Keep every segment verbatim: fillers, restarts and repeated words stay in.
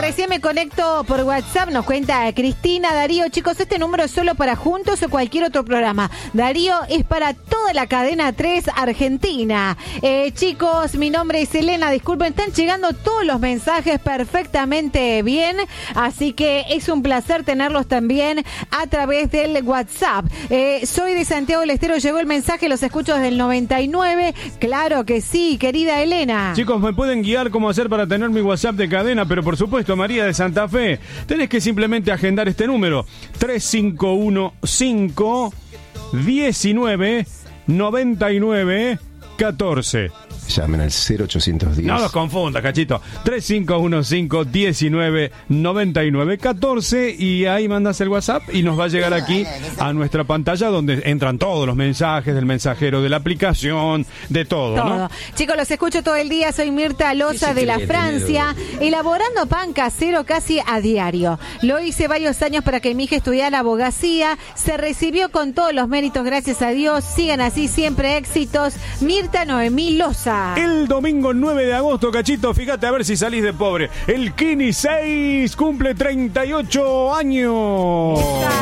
recién me conecto por WhatsApp, nos cuenta Cristina. Darío, chicos, ¿este número es solo para Juntos o cualquier otro programa? Darío, es para toda la cadena tres Argentina. Eh, chicos, mi nombre es Elena, disculpen, están llegando todos los mensajes perfectamente bien, así que es un placer tenerlos también a través del WhatsApp. Eh, soy de Santiago del Estero, llegó el mensaje, los escucho desde el noventa y nueve. Claro que sí, querida Elena. Chicos, me pueden guiar cómo hacer para tener mi WhatsApp de cadena, pero por supuesto, María de Santa Fe, tenés que simplemente agendar este número: tres cinco uno cinco diecinueve noventa y nueve catorce. Llamen al cero ochocientos diez. No los confunda, cachito. tres cinco uno cinco diecinueve noventa y nueve catorce y ahí mandas el WhatsApp y nos va a llegar aquí a nuestra pantalla donde entran todos los mensajes del mensajero, de la aplicación, de todo, todo. ¿no? Chicos, los escucho todo el día. Soy Mirta Loza de la Francia, elaborando pan casero casi a diario. Lo hice varios años para que mi hija estudiara abogacía. Se recibió con todos los méritos, gracias a Dios. Sigan así, siempre éxitos. Mirta Noemí Loza. El domingo nueve de agosto, cachito, fíjate a ver si salís de pobre. El Kini seis cumple treinta y ocho años.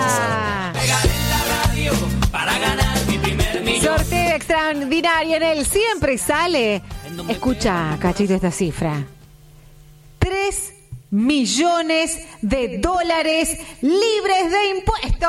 Sorteo extraordinario en él. Siempre sale. Escucha, cachito, esta cifra. Tres millones de dólares libres de impuestos.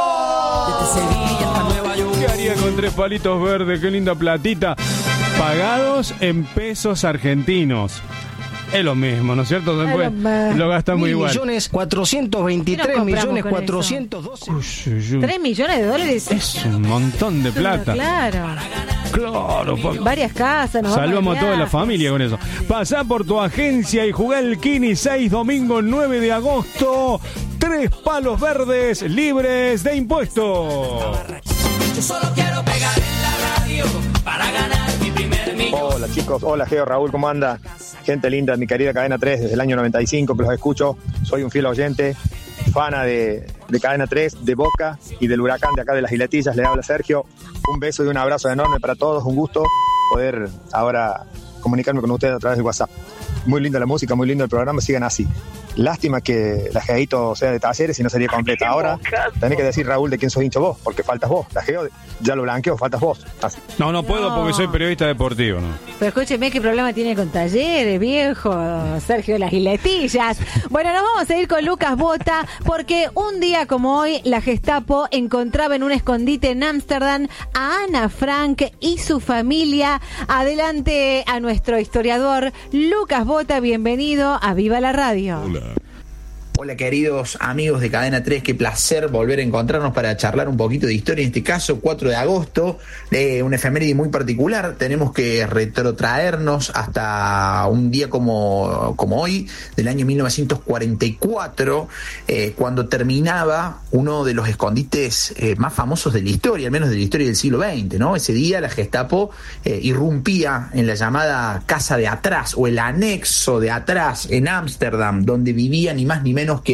Oh. ¿Qué haría con tres palitos verdes? Qué linda platita. Pagados en pesos argentinos. Es lo mismo, ¿no es cierto? Después lo gastamos igual. millones cuatrocientos veintitrés millones cuatrocientos doce. tres millones de dólares. Es un montón de plata. Claro. Claro. Varias casas. Nos salvamos a toda la familia con eso. Pasá por tu agencia y jugá el Kini seis, domingo nueve de agosto. Tres palos verdes libres de impuestos. Yo solo quiero pegar en la radio para ganar mi primer millón. Hola chicos, hola Geo, Raúl, ¿cómo anda? Gente linda, mi querida Cadena tres, desde el año noventa y cinco que los escucho, soy un fiel oyente, fana de, de Cadena tres, de Boca y del Huracán de acá de Las Giletillas. Le habla Sergio, un beso y un abrazo enorme para todos, un gusto poder ahora comunicarme con ustedes a través del WhatsApp. Muy linda la música, muy lindo el programa, sigan así. Lástima que la Geito sea de Talleres y no sería completa. Ahora tenés que decir, Raúl, de quién sos hincho vos, porque faltas vos. La Geo ya lo blanqueó, faltas vos. Así. No, no puedo porque soy periodista deportivo, ¿no? Pero escúcheme, ¿qué problema tiene con Talleres, viejo? Sergio de Las Giletillas. Bueno, nos vamos a ir con Lucas Bota, porque un día como hoy, la Gestapo encontraba en un escondite en Ámsterdam a Ana Frank y su familia. Adelante a nuestro historiador, Lucas Bota, bienvenido a Viva la Radio. Hola. Hola queridos amigos de Cadena tres, qué placer volver a encontrarnos para charlar un poquito de historia, en este caso cuatro de agosto, eh, una efeméride muy particular. Tenemos que retrotraernos hasta un día como, como hoy, del año mil novecientos cuarenta y cuatro, eh, cuando terminaba uno de los escondites eh, más famosos de la historia, al menos de la historia del siglo veinte, ¿no? Ese día la Gestapo eh, irrumpía en la llamada Casa de Atrás, o el anexo de Atrás, en Ámsterdam, donde vivía ni más ni menos